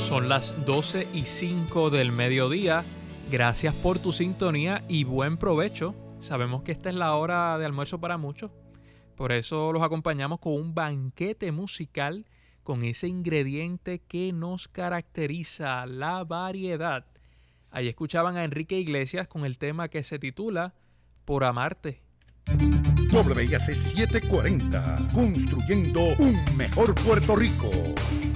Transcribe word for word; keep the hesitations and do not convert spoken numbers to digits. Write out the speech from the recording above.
Son las doce y cinco del mediodía. Gracias por tu sintonía y buen provecho. Sabemos que esta es la hora de almuerzo para muchos. Por eso los acompañamos con un banquete musical con ese ingrediente que nos caracteriza, la variedad. Ahí escuchaban a Enrique Iglesias con el tema que se titula Por Amarte. W I A C setecientos cuarenta, construyendo un mejor Puerto Rico.